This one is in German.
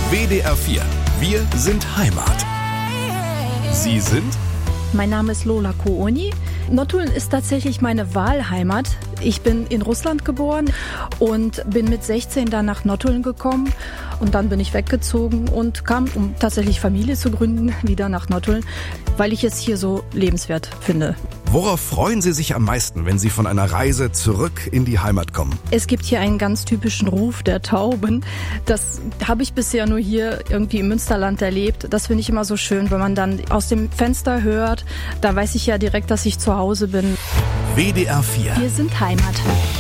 WDR 4. Wir sind Heimat. Sie sind? Mein Name ist Lola Kooni. Nottuln ist tatsächlich meine Wahlheimat. Ich bin in Russland geboren und bin mit 16 dann nach Nottuln gekommen. Und dann bin ich weggezogen und kam, um tatsächlich Familie zu gründen, wieder nach Nottuln, weil ich es hier so lebenswert finde. Worauf freuen Sie sich am meisten, wenn Sie von einer Reise zurück in die Heimat kommen? Es gibt hier einen ganz typischen Ruf der Tauben. Das habe ich bisher nur hier irgendwie im Münsterland erlebt. Das finde ich immer so schön, wenn man dann aus dem Fenster hört. Da weiß ich ja direkt, dass ich zu Hause bin. WDR 4. Wir sind Heimat.